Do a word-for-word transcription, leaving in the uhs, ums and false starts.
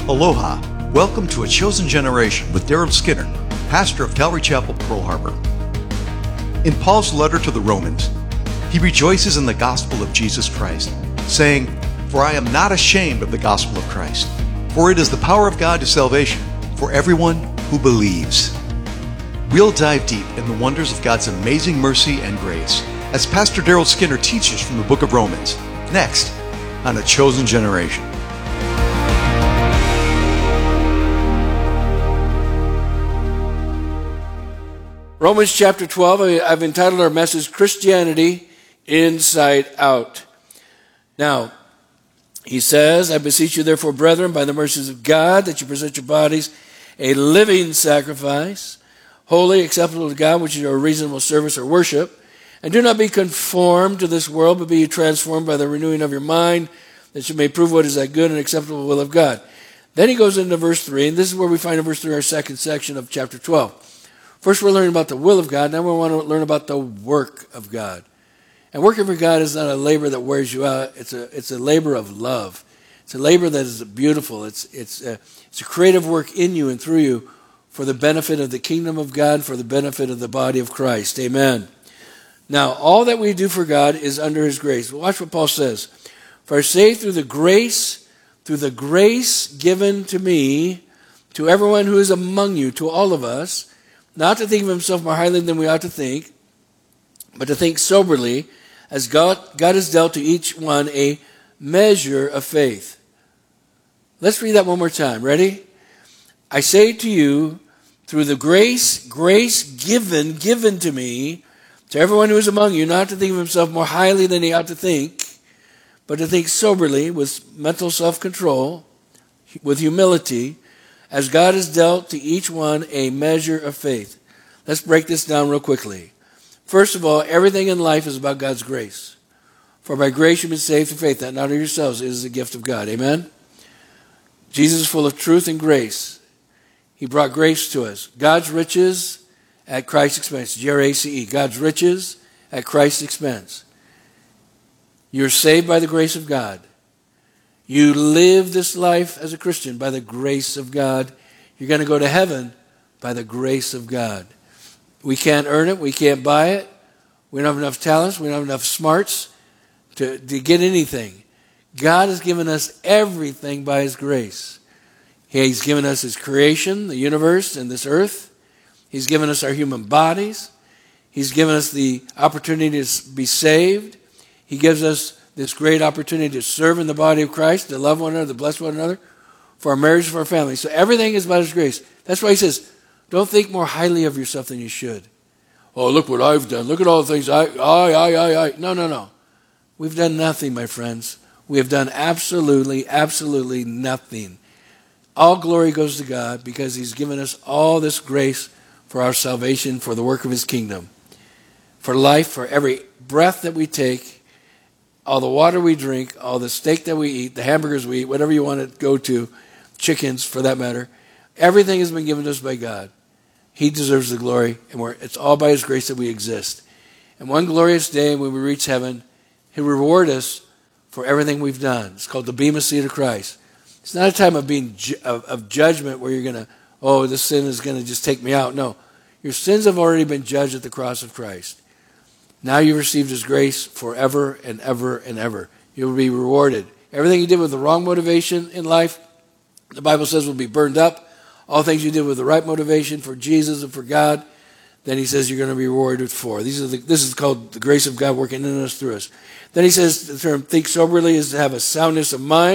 Aloha. Welcome to A Chosen Generation with Daryl Skinner, pastor of Calvary Chapel, Pearl Harbor. In Paul's letter to the Romans, he rejoices in the gospel of Jesus Christ, saying, "For I am not ashamed of the gospel of Christ, for it is the power of God to salvation for everyone who believes." We'll dive deep in the wonders of God's amazing mercy and grace as Pastor Daryl Skinner teaches from the book of Romans, next on A Chosen Generation. Romans chapter twelve, I've entitled our message, Christianity Inside Out. Now, he says, "I beseech you therefore, brethren, by the mercies of God, that you present your bodies a living sacrifice, holy, acceptable to God, which is your reasonable service or worship. And do not be conformed to this world, but be ye transformed by the renewing of your mind, that you may prove what is that good and acceptable will of God." Then he goes into verse three, and this is where we find in verse three our second section of chapter twelve. First we're learning about the will of God, now we want to learn about the work of God. And working for God is not a labor that wears you out, it's a it's a labor of love. It's a labor that is beautiful. It's it's a, it's a creative work in you and through you for the benefit of the kingdom of God, for the benefit of the body of Christ. Amen. Now, all that we do for God is under his grace. Watch what Paul says. "For I say through the grace, through the grace given to me, to everyone who is among you, to all of us, not to think of himself more highly than we ought to think, but to think soberly, as God, God has dealt to each one a measure of faith." Let's read that one more time. Ready? "I say to you, through the grace, grace given, given to me, to everyone who is among you, not to think of himself more highly than he ought to think, but to think soberly, with mental self-control, with humility, as God has dealt to each one a measure of faith." Let's break this down real quickly. First of all, everything in life is about God's grace. "For by grace you've been saved through faith, that not of yourselves, it is the gift of God." Amen? Jesus is full of truth and grace. He brought grace to us. God's riches at Christ's expense. G R A C E. God's riches at Christ's expense. You're saved by the grace of God. You live this life as a Christian by the grace of God. You're going to go to heaven by the grace of God. We can't earn it. We can't buy it. We don't have enough talents. We don't have enough smarts to, to get anything. God has given us everything by his grace. He's given us his creation, the universe and this earth. He's given us our human bodies. He's given us the opportunity to be saved. He gives us this great opportunity to serve in the body of Christ, to love one another, to bless one another, for our marriage, for our family. So everything is about his grace. That's why he says, don't think more highly of yourself than you should. "Oh, look what I've done. Look at all the things I, I, I, I, I. No, no, no. We've done nothing, my friends. We have done absolutely, absolutely nothing. All glory goes to God because he's given us all this grace for our salvation, for the work of his kingdom, for life, for every breath that we take, all the water we drink, all the steak that we eat, the hamburgers we eat, whatever you want to go to, chickens for that matter. Everything has been given to us by God. He deserves the glory, and we're, it's all by his grace that we exist. And one glorious day when we reach heaven, he'll reward us for everything we've done. It's called the Bema Seat of Christ. It's not a time of being ju- of, of judgment where you're going to, oh, this sin is going to just take me out. No, your sins have already been judged at the cross of Christ. Now you've received his grace forever and ever and ever. You'll be rewarded. Everything you did with the wrong motivation in life, the Bible says, will be burned up. All things you did with the right motivation for Jesus and for God, then he says you're going to be rewarded for. These are the, this is called the grace of God working in us, through us. Then he says the term think soberly is to have a soundness of mind.